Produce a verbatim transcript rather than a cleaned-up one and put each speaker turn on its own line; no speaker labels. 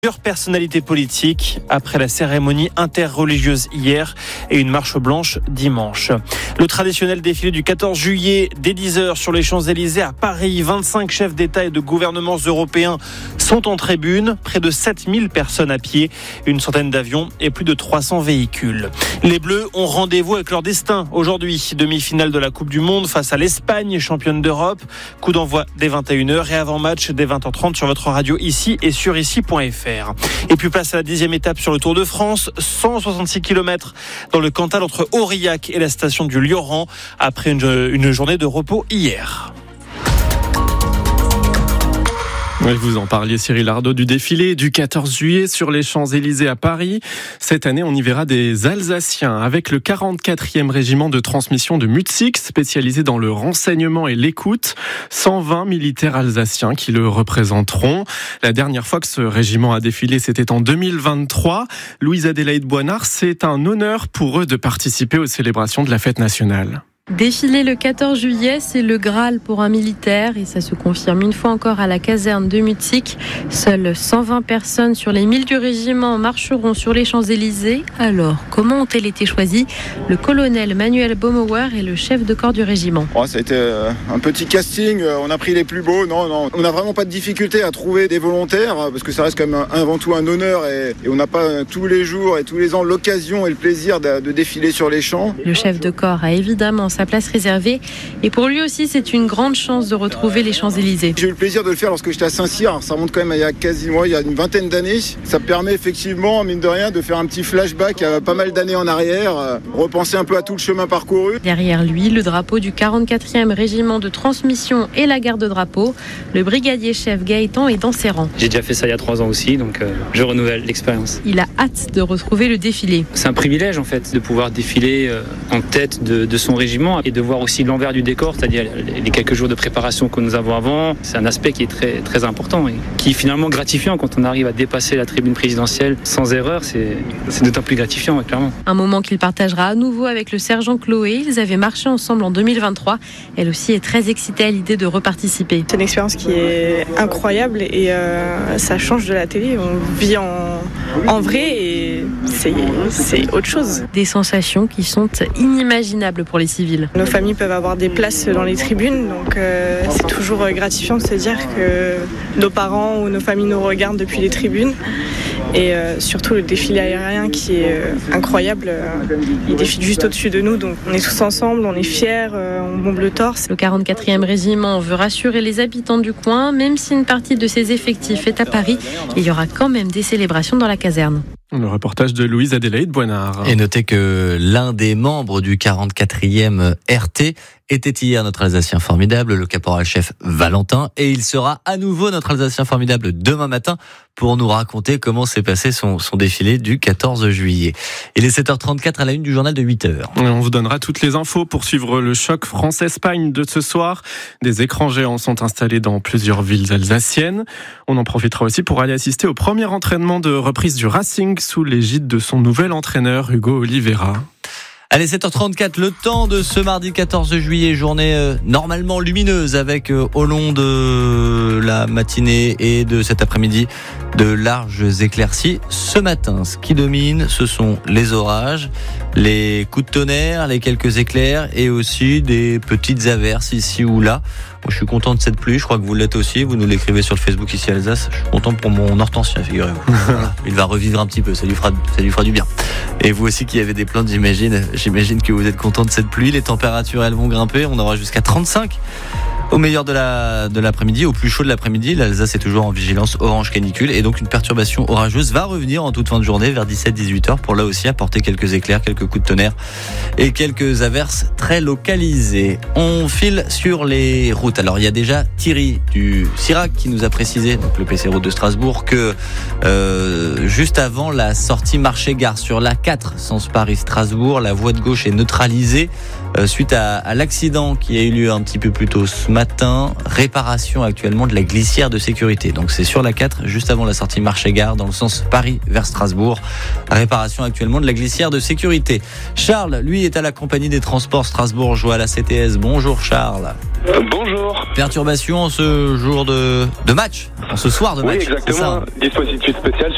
Plusieurs personnalités politiques après la cérémonie interreligieuse hier et une marche blanche dimanche. Le traditionnel défilé du quatorze juillet dès dix heures sur les Champs-Élysées à Paris. vingt-cinq chefs d'État et de gouvernements européens sont en tribune. Près de sept mille personnes à pied, une centaine d'avions et plus de trois cents véhicules. Les Bleus ont rendez-vous avec leur destin aujourd'hui. Demi-finale de la Coupe du Monde face à l'Espagne, championne d'Europe. Coup d'envoi dès vingt et une heures et avant-match dès vingt heures trente sur votre radio ici et sur ici point f r. Et puis place à la dixième étape sur le Tour de France, cent soixante-six kilomètres dans le Cantal entre Aurillac et la station du Lioran après une, une journée de repos hier.
Vous en parliez, Cyril Ardo, du défilé du quatorze juillet sur les Champs-Élysées à Paris. Cette année, on y verra des Alsaciens avec le quarante-quatrième régiment de transmission de Mutzig, spécialisé dans le renseignement et l'écoute. cent vingt militaires alsaciens qui le représenteront. La dernière fois que ce régiment a défilé, c'était en deux mille vingt-trois. Louise Adélaïde Boinard, c'est un honneur pour eux de participer aux célébrations de la fête nationale.
Défiler le quatorze juillet, c'est le Graal pour un militaire et ça se confirme une fois encore à la caserne de Mutzig. Seules cent vingt personnes sur les mille du régiment marcheront sur les Champs-Élysées. Alors, comment ont-elles été choisies ? Le colonel Manuel Baumauer est le chef de corps du régiment.
Oh, ça a été un petit casting, on a pris les plus beaux. Non, non, on n'a vraiment pas de difficulté à trouver des volontaires parce que ça reste quand même avant tout un honneur et, et on n'a pas tous les jours et tous les ans l'occasion et le plaisir de, de défiler sur les champs.
Le chef de corps a évidemment sa place réservée et pour lui aussi c'est une grande chance de retrouver les Champs-Élysées.
J'ai eu le plaisir de le faire lorsque j'étais à Saint-Cyr, ça remonte quand même il y a quasiment il y a une vingtaine d'années. Ça permet effectivement, mine de rien, de faire un petit flashback à pas mal d'années en arrière, repenser un peu à tout le chemin parcouru.
Derrière lui, le drapeau du quarante-quatrième régiment de transmission et la garde-drapeau. Le brigadier chef Gaëtan est dans ses rangs.
J'ai déjà fait ça il y a trois ans aussi, donc euh, je renouvelle l'expérience.
Il a hâte de retrouver le défilé.
C'est un privilège en fait de pouvoir défiler euh, en tête de, de son régiment et de voir aussi l'envers du décor, c'est-à-dire les quelques jours de préparation que nous avons avant. C'est un aspect qui est très, très important et qui est finalement gratifiant quand on arrive à dépasser la tribune présidentielle sans erreur. C'est, c'est d'autant plus gratifiant, clairement.
Un moment qu'il partagera à nouveau avec le sergent Chloé. Ils avaient marché ensemble en deux mille vingt-trois. Elle aussi est très excitée à l'idée de reparticiper.
C'est une expérience qui est incroyable et euh, ça change de la télé. On vit en, en vrai et c'est, c'est autre chose.
Des sensations qui sont inimaginables pour les civils.
Nos familles peuvent avoir des places dans les tribunes, donc euh, c'est toujours gratifiant de se dire que nos parents ou nos familles nous regardent depuis les tribunes. Et euh, surtout le défilé aérien qui est euh, incroyable, euh, il défile juste au-dessus de nous, donc on est tous ensemble, on est fiers, euh, on bombe le torse.
Le quarante-quatrième régiment veut rassurer les habitants du coin, même si une partie de ses effectifs est à Paris, il y aura quand même des célébrations dans la caserne.
Le reportage de Louise Adélaïde Boinard.
Et notez que l'un des membres du quarante-quatrième R T était hier notre Alsacien formidable, le caporal-chef Valentin, et il sera à nouveau notre Alsacien formidable demain matin pour nous raconter comment s'est passé son, son défilé du quatorze juillet. Il est sept heures trente-quatre à la une du journal de huit heures.
Et on vous donnera toutes les infos pour suivre le choc France-Espagne de ce soir. Des écrans géants sont installés dans plusieurs villes alsaciennes. On en profitera aussi pour aller assister au premier entraînement de reprise du Racing sous l'égide de son nouvel entraîneur Hugo Oliveira.
Allez, sept heures trente-quatre, le temps de ce mardi quatorze juillet, journée euh, normalement lumineuse avec euh, au long de la matinée et de cet après-midi de larges éclaircies. Ce matin, ce qui domine, ce sont les orages, les coups de tonnerre, les quelques éclairs et aussi des petites averses ici ou là. Moi, je suis content de cette pluie, je crois que vous l'êtes aussi, vous nous l'écrivez sur le Facebook ici à Alsace. Je suis content pour mon Hortensien, figurez-vous. Voilà. Il va revivre un petit peu, ça lui fera, ça lui fera du bien. Et vous aussi qui avez des plantes, j'imagine, j'imagine que vous êtes content de cette pluie. Les températures, elles vont grimper, on aura jusqu'à trente-cinq au meilleur de, la, de l'après-midi, au plus chaud de l'après-midi. L'Alsace est toujours en vigilance orange canicule et donc une perturbation orageuse va revenir en toute fin de journée vers dix-sept à dix-huit heures pour là aussi apporter quelques éclairs, quelques coups de tonnerre et quelques averses très localisées. On file sur les routes. Alors il y a déjà Thierry du Cirac qui nous a précisé, donc le P C Route de Strasbourg, que euh, juste avant la sortie marché-gare sur l'A quatre, sens Paris-Strasbourg, la voie de gauche est neutralisée euh, suite à, à l'accident qui a eu lieu un petit peu plus tôt ce matin. Réparation actuellement de la glissière de sécurité. Donc c'est sur l'A quatre, juste avant la sortie marché-gare, dans le sens Paris vers Strasbourg. Réparation actuellement de la glissière de sécurité. Charles, lui, est à la compagnie des transports strasbourgeois, la C T S. Bonjour Charles.
Euh, bonjour.
Perturbation en ce jour de, de match, en ce soir de match.
Oui, exactement. Dispositif spécial